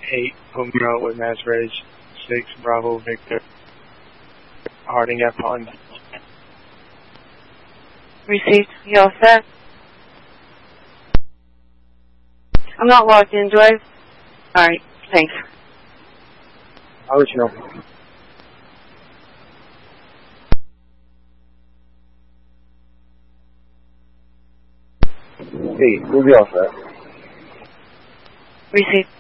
8 Puma with Mass Ridge, 6 Bravo Victor, Harding at Pond. Received. You all set? I'm not logged in, do I? Alright, thanks. I'll let you know. Hey, we'll be all set. Received.